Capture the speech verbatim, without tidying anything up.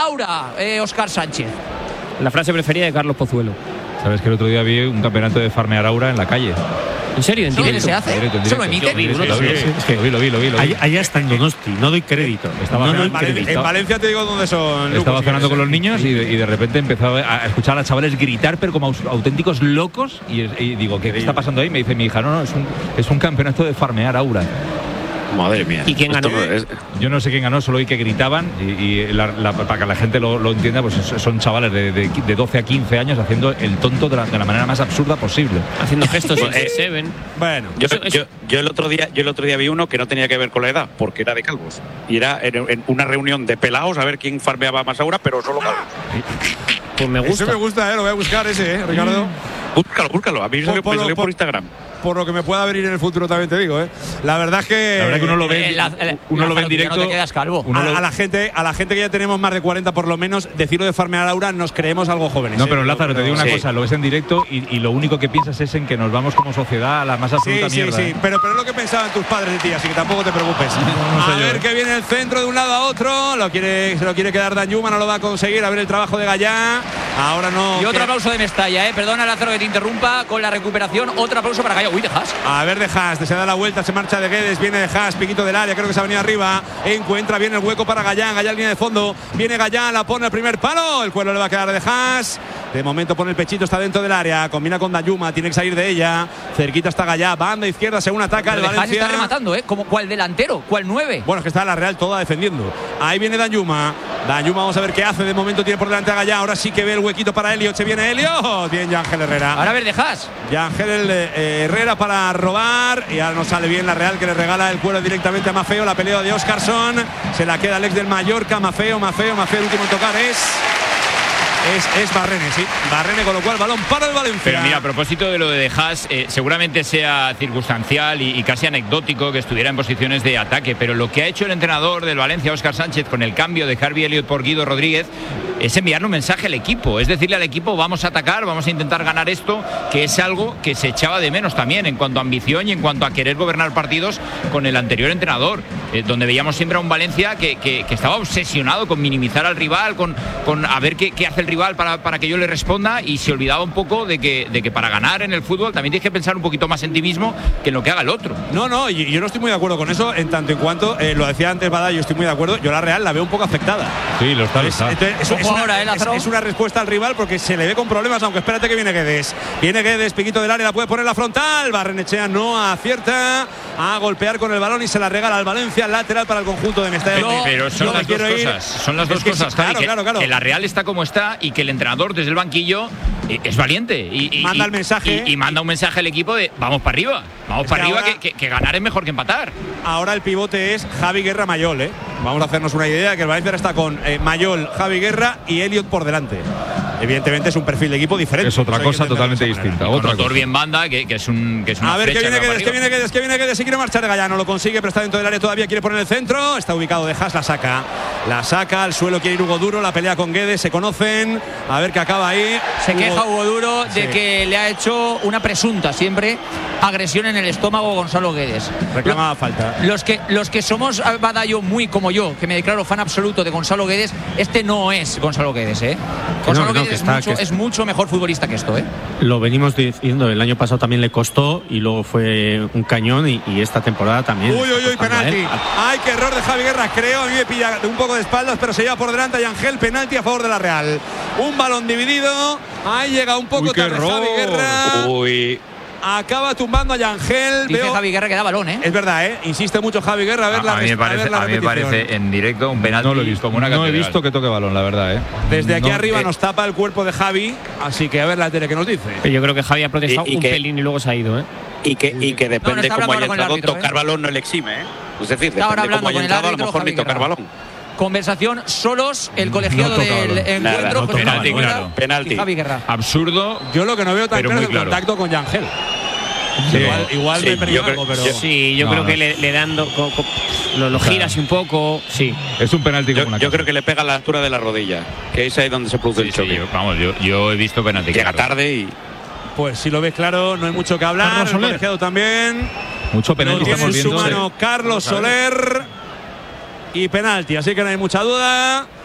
Aura, eh, Óscar Sánchez. La frase preferida de Carlos Pozuelo. Sabes que el otro día vi un campeonato de farmear Aura en la calle. ¿En serio? ¿En directo? ¿Se hace? Directo, en ¿Se lo directo. emite? Lo vi, lo vi, es que lo vi, lo vi, lo vi, lo vi. Allá, allá está en Donosti, no doy crédito. Estaba no en doy Valencia, crédito. En Valencia te digo dónde son. Estaba Lucas, cenando si con los quieres. niños y de, y de repente empezó a escuchar a los chavales gritar, pero como aus- auténticos locos. Y, es- y digo, ¿qué está pasando ahí? Me dice mi hija, no, no, es un, es un campeonato de farmear Aura. Madre mía. ¿Y quién Esto ganó? es- Yo no sé quién ganó, solo oí que gritaban y, y la- la- para que la gente lo, lo entienda, pues es- son chavales de, de, de doce a quince años haciendo el tonto de la, de la manera más absurda posible. Haciendo gestos en Eh, Seven. Bueno, Yo, Eso- eso- yo, yo el otro día yo el otro día vi uno que no tenía que ver con la edad, porque era de calvos. Y era en, en una reunión de pelados a ver quién farmeaba más Aura, pero solo calvos. Pues me ese gusta. me gusta, eh, lo voy a buscar ese, eh, Ricardo. Búscalo, búscalo. A mí me salió, Por- me salió por- por Instagram. Por lo que me pueda venir en el futuro también te digo, eh. La verdad es que. La verdad que uno lo ve, Eh, la- la- uno lo ve Lázaro, en que ya directo. no te quedas calvo. uno a, lo- a la gente, a la gente que ya tenemos más de cuarenta por lo menos, decirlo de farmear Aura nos creemos algo jóvenes. No, eh. pero Lázaro, te digo una Sí. cosa, lo ves en directo y, y lo único que piensas es en que nos vamos como sociedad a la más Sí, absoluta sí, mierda. sí, ¿eh? pero, pero es lo que pensaban tus padres de ti, así que tampoco te preocupes. No sé a yo, ver eh. que viene el centro de un lado a otro, lo quiere, se lo quiere quedar Danjuma, no lo va a conseguir, a ver el trabajo de Gallá, ahora no. Y otro que- aplauso de Mestalla, eh. Perdona, Lázaro, que te interrumpa con la recuperación. Otro aplauso para Gallo. Uy, de Haas. A ver de Haas, se da la vuelta, se marcha de Guedes, viene de Haas, piquito del área, creo que se ha venido arriba, encuentra bien el hueco para Gallán, Gallán línea de fondo, viene Gallán, la pone al primer palo, el cuero le va a quedar de Haas, de momento pone el pechito, está dentro del área, combina con Danjuma, tiene que salir de ella, cerquita está Gallán, banda izquierda según ataca el Pero de Haas Valencia. está rematando, eh. Como cual delantero, cual nueve. Bueno, es que está la Real toda defendiendo. Ahí viene Danjuma. Danjuma, vamos a ver qué hace. De momento tiene por delante a Gallá. Ahora sí que ve el huequito para Elliot. Se viene Elliot. Bien, Yángel Herrera. Ahora a ver de Haas. Yángel eh, Herrera para robar. Y ahora no sale bien la Real, que le regala el cuero directamente a Mafeo. La pelea de Óscarson. Se la queda el ex del Mallorca. Mafeo, Mafeo, Mafeo. El último en tocar es. Es, es Barrene, sí. Barrene, con lo cual balón para el Valencia. Pero mira, a propósito de lo de De Haas, eh, seguramente sea circunstancial y, y casi anecdótico que estuviera en posiciones de ataque, pero lo que ha hecho el entrenador del Valencia, Óscar Sánchez, con el cambio de Harvey Elliott por Guido Rodríguez, es enviarle un mensaje al equipo, es decirle al equipo, vamos a atacar, vamos a intentar ganar esto, que es algo que se echaba de menos también en cuanto a ambición y en cuanto a querer gobernar partidos con el anterior entrenador, eh, donde veíamos siempre a un Valencia que, que, que estaba obsesionado con minimizar al rival, con, con a ver qué, qué hace el rival para, para que yo le responda, y se olvidaba un poco de que, de que para ganar en el fútbol también tienes que pensar un poquito más en ti mismo que en lo que haga el otro. No, no, y yo no estoy muy de acuerdo con eso, en tanto en cuanto, eh, lo decía antes Bada, yo estoy muy de acuerdo, yo la Real la veo un poco afectada. Sí, lo está, lo Es, está. entonces, es, Ojo es una, ahora, ¿eh, Lázaro? es- es una respuesta al rival porque se le ve con problemas, aunque espérate que viene Guedes. Viene Guedes, piquito del área, la puede poner la frontal. Barrenechea no acierta a golpear con el balón y se la regala al Valencia, lateral para el conjunto de Mestalla. Yo- Pero son yo me las dos quiero ir. cosas, son las Es dos que cosas, sí, Javi, claro, que, claro, claro. que la Real está como está y que el entrenador desde el banquillo eh, es valiente y, y- Manda y- el mensaje. y, y manda un mensaje al equipo de vamos para arriba, vamos Es para que arriba, ahora- que, que- que ganar es mejor que empatar. Ahora el pivote es Javi Guerra Mayol, ¿eh? Vamos a hacernos una idea que el Valencia ahora está con eh, Mayol, Javi Guerra y Elliot por delante. Evidentemente es un perfil de equipo diferente. Es otra Eso hay que cosa entenderlo totalmente de esa manera. distinta. Con Otra Rotor cosa. bien banda, que, que es un que es una A ver, que flecha viene que va Guedes, para que viene arriba. Guedes, que viene Guedes, se quiere marchar de Gallá, no lo consigue, pero está dentro del área todavía, quiere poner el centro, está ubicado de Haas, la saca, la saca, al suelo quiere ir Hugo Duro, la pelea con Guedes, se conocen, a ver qué acaba ahí. Se queja Hugo Duro de Sí. que le ha hecho una presunta siempre agresión en el estómago a Gonzalo Guedes. Reclama falta. Los que, los que somos Badallo muy como yo, que me declaro fan absoluto de Gonzalo Guedes, este no es Gonzalo Guedes, ¿eh? Gonzalo no, Guedes que es, está- mucho, que- es mucho mejor futbolista que esto, ¿eh? Lo venimos diciendo, el año pasado también le costó y luego fue un cañón y, y esta temporada también. Uy, le uy, está uy, costando a él. penalti. Ay, qué error de Javi Guerra, creo. A mí me pilla un poco de espaldas, pero se lleva por delante a Ángel. Penalti a favor de la Real. Un balón dividido. Ahí llega un poco Uy, qué tarde Javi error. Guerra. Uy, Acaba tumbando a Yangel. Dice Veo- Javi Guerra que da balón, ¿eh? Es verdad, ¿eh? Insiste mucho Javi Guerra. A ver, la, a mí me res- a parece, ver la a mí me repetición. parece en directo un penalti No lo he visto. como una No he catedral. visto que toque balón, la verdad, ¿eh? Desde aquí No, arriba eh, nos tapa el cuerpo de Javi. Así que a ver la tele que nos dice. Pero yo creo que Javi ha protestado Y- y un que- pelín y luego se ha ido, ¿eh? y que, y que depende está cómo haya hablando con el entrado, árbitro, tocar ¿eh? balón no le exime, ¿eh? Es decir, Está ahora depende hablando cómo haya con el entrado, a lo árbitro, mejor ni Javi tocar Guerra. balón. Conversación solos, el colegiado No toca del balón. encuentro, Nada, no José toca Manuel balón. Rueda Claro. Penalti. y Javi Guerra. Absurdo. Yo lo que no veo tan Pero claro muy es el claro. contacto con Yangel. Sí. Igual, igual Sí, me he perdido yo creo- algo, pero. yo- Sí, yo No, creo no. que le, le dando. co- co- lo, lo gira así un poco. Sí. Es un penalti como Yo, una yo casa. creo que le pega a la altura de la rodilla, que es ahí donde se produce Sí, el sí, choque. yo- vamos, yo, yo he visto penalti. Llega claro. tarde y Pues si lo ves claro, no hay mucho que hablar. Carlos El Soler. colegiado también. Mucho Lo penalti tiene estamos en su viendo. mano Carlos Soler. Y penalti, así que no hay mucha duda.